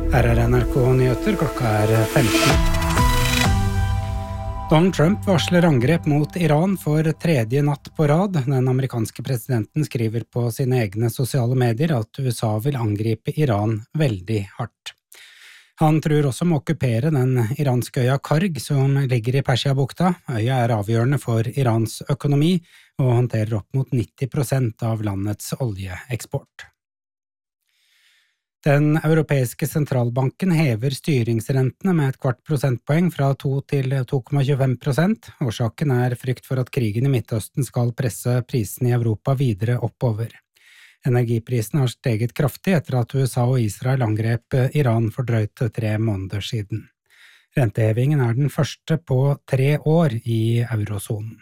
Her NRK Nyheter, klokka 15. Donald Trump varsler angrep mot Iran for tredje natt på rad. Den amerikanske presidenten skriver på sine egne sosiale medier at USA vil angripe Iran veldig hardt. Han tror også om å okkupere den iranske øya Karg, som ligger i Persiabukta. Øya avgjørende for Irans økonomi og håndterer opp mot 90% av landets oljeeksport. Den europeiske sentralbanken hever styringsrentene med 0,25 prosentpoeng fra 2 til 2,25%. Årsaken frykt for at krigen i Midtøsten skal presse prisene i Europa videre oppover. Energiprisen har steget kraftig etter at USA og Israel angrep Iran for drøyt 3 måneder siden. Rentehevingen den første på 3 år i eurosonen.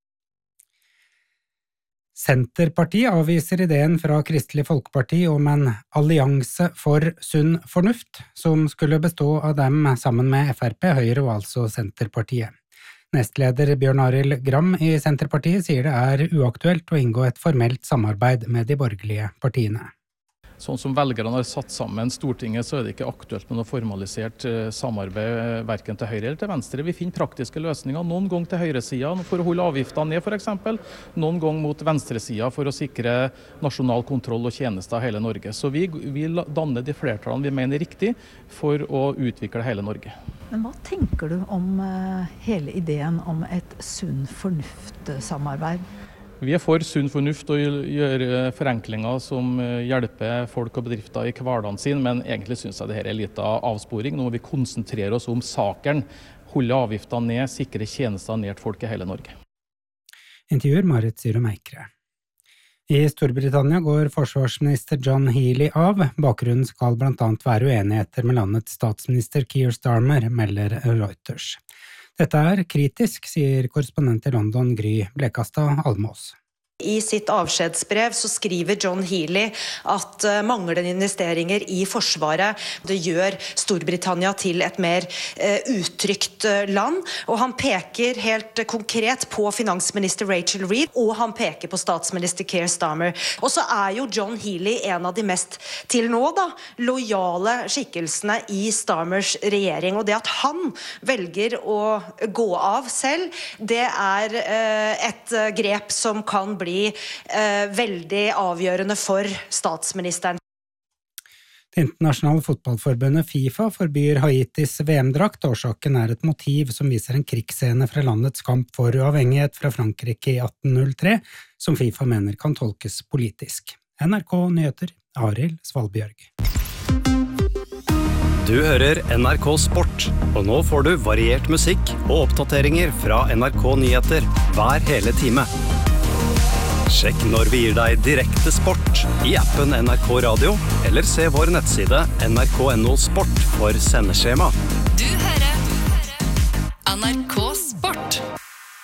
Senterpartiet avviser ideen fra Kristelig Folkeparti om en allianse for sunn fornuft, som skulle bestå av dem sammen med FrP, Høyre og altså Senterpartiet. Nestleder Bjørn Arild Gram i Senterpartiet sier det uaktuelt å inngå et formelt samarbeid med de borgerlige partiene. Sånn som velgerne har satt sammen Stortinget, så det ikke aktuelt med noe formalisert samarbeid hverken til høyre eller til venstre. Vi finner praktiske løsninger, noen gang til høyresiden for å holde avgiftene ned for eksempel, noen gang mot venstresiden for å sikre nasjonal kontroll og tjenester i hele Norge. Så vi danner de flertallene vi mener riktig for å utvikle hele Norge. Men hva tenker du om hele ideen om et sunn fornuft-samarbeid? Vi for sunn fornuft og gjøre forenklinger som hjelper folk og bedrifter i hverdagen sin, men egentlig synes jeg dette litt av avsporing. Nå må vi konsentrere oss om saken, holde avgiftene ned, sikre tjenester ned til folk i hele Norge. Intervjuer Marit Syrum Eikre. I Storbritannia går forsvarsminister John Healey av. Bakgrunnen skal blant annet være uenigheter med landets statsminister Keir Starmer, melder Reuters. Dette kritisk, sier korrespondent i London Gry Blekastad Almås. I sitt avskjedsbrev så skriver John Healey at manglende investeringer i forsvaret det gjør Storbritannia til et mer utrygt land, og han peker helt konkret på finansminister Rachel Reeves, og han peker på statsminister Keir Starmer. Og så jo John Healey en av de mest til nå lojale skikkelsene i Starmers regjering, og det at han velger å gå av selv, det et grep som kan bli veldig avgjørende for statsministeren. Det internasjonale fotballforbundet FIFA forbyr Haitis VM-drakt. Årsaken et motiv som viser en krigsscene fra landets kamp for uavhengighet fra Frankrike i 1803, som FIFA mener kan tolkes politisk. NRK Nyheter, Arild Svalbjørg. Du hører NRK Sport, og nå får du variert musikk og oppdateringer fra NRK Nyheter hver hele time. Sjekk når vi gir deg direkte sport i appen NRK Radio, eller se vår nettside nrk.no sport for sendeskjema. Du hører NRK